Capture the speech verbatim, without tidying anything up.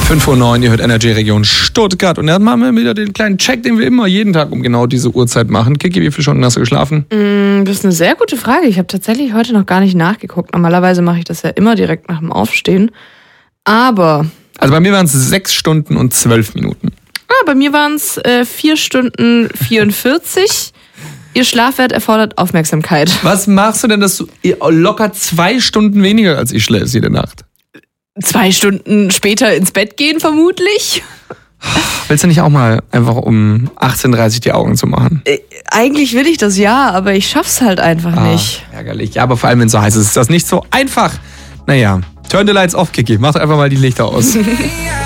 fünf Uhr neun, ihr hört Energy Region Stuttgart. Und dann machen wir wieder den kleinen Check, den wir immer jeden Tag um genau diese Uhrzeit machen. Kiki, wie viele Stunden hast du geschlafen? Mm, das ist eine sehr gute Frage. Ich habe tatsächlich heute noch gar nicht nachgeguckt. Normalerweise mache ich das ja immer direkt nach dem Aufstehen. Aber... Also bei mir waren es sechs Stunden und zwölf Minuten. Ah, bei mir waren es äh, vier Stunden vierundvierzig. Ihr Schlafwert erfordert Aufmerksamkeit. Was machst du denn, dass du locker zwei Stunden weniger als ich schläfst jede Nacht? Zwei Stunden später ins Bett gehen, vermutlich. Willst du nicht auch mal einfach um achtzehn Uhr dreißig die Augen zu machen? Äh, eigentlich will ich das ja, aber ich schaff's halt einfach ah, nicht. Ärgerlich. Ja, aber vor allem, wenn es so heiß ist, ist das nicht so einfach. Naja, turn the lights off, Kiki. Mach doch einfach mal die Lichter aus.